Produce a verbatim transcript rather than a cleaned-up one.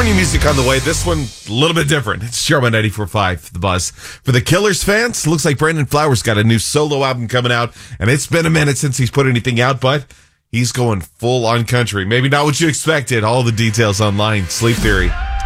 new music on the way. This one, a little bit different. It's Sherman ninety-four point five, The Buzz. For the Killers fans, looks like Brandon Flowers got a new solo album coming out, and it's been a minute since he's put anything out, but he's going full on country. Maybe not what you expected. All the details online. Sleep Theory.